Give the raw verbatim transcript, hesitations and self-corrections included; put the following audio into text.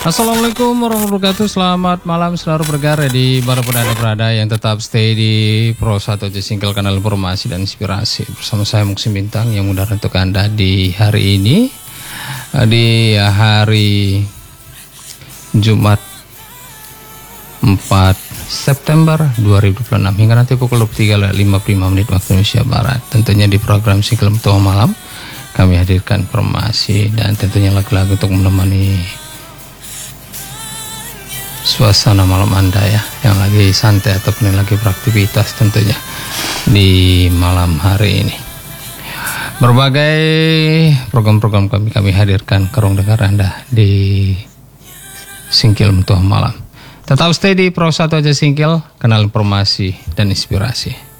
Assalamualaikum warahmatullahi wabarakatuh. Selamat malam selalu bergara di mana pun Anda berada, yang tetap stay di Pro satu Single, kanal informasi dan inspirasi. Bersama saya Muksin Bintang yang mudah untuk Anda di hari ini, di hari Jumat empat September dua ribu dua puluh enam, hingga nanti pukul dua puluh tiga lima puluh lima menit waktu Indonesia Barat. Tentunya di program Single Tua Malam kami hadirkan informasi dan tentunya lagu-lagu untuk menemani suasana malam Anda ya, yang lagi santai ataupun yang lagi beraktivitas tentunya di malam hari ini. Berbagai program-program kami kami hadirkan ke ruang dengar Anda di Single Tua Malam. Tetap stay di Pro satu aja Single, kanal informasi dan inspirasi.